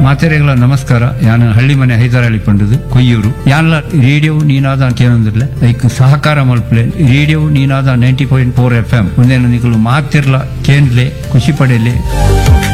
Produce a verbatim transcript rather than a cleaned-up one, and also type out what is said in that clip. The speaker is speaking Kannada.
ಮಾತೆರೆಗಳ ನಮಸ್ಕಾರ. ಯಾನ ಹಳ್ಳಿ ಮನೆ ಹೈದರಾಳಿ ಪಂಡದು ಕೊಯ್ಯೂರು. ಯಾನ್ಲ ರೇಡಿಯೋ ನೀನಾದ ಅಂತ ಏನಂದಿರ್ಲೆ ಐಕ್ ಸಹಕಾರ ಮಲ್ಪಲೆ radio Ninada ninety point four F M ಒಂದೇನು ನಿಕಲು ಮಾತಿರ್ಲ ಕೇಂದ್ಲೆ ಖುಷಿ ಪಡೆಯಲಿ.